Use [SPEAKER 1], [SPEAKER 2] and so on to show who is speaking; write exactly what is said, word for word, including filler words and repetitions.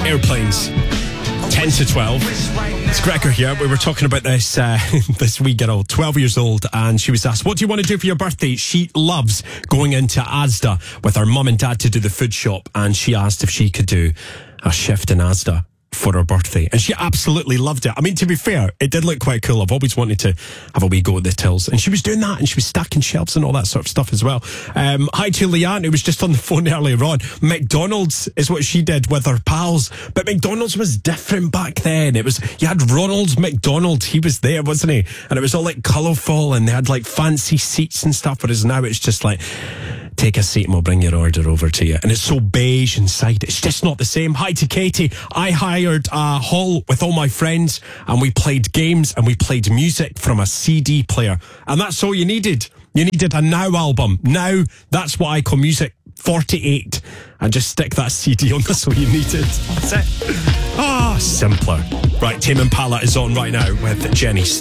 [SPEAKER 1] Airplanes. ten to twelve. It's Gregor here. We were talking about this uh, this wee girl, twelve years old, and she was asked, what do you want to do for your birthday? She loves going into Asda with her mum and dad to do the food shop, and she asked if she could do a shift in Asda for her birthday, and she absolutely loved it. I mean, to be fair, it did look quite cool. I've always wanted to have a wee go at the tills, and she was doing that, and she was stacking shelves and all that sort of stuff as well. Um, hi to Leanne, who was just on the phone earlier on. McDonald's is what she did with her pals, but McDonald's was different back then. It was, you had Ronald McDonald, he was there, wasn't he? And it was all like colourful, and they had like fancy seats and stuff, whereas now it's just like, take a seat and we'll bring your order over to you. And it's so beige inside. It's just not the same. Hi to Katie. I hired a hall with all my friends, and we played games and we played music from a C D player. And that's all you needed. You needed a Now album. Now, that's what I call music forty-eight. And just stick that C D on. That's all you needed. That's it. Ah, oh, simpler. Right, Tame Impala is on right now with Jenny.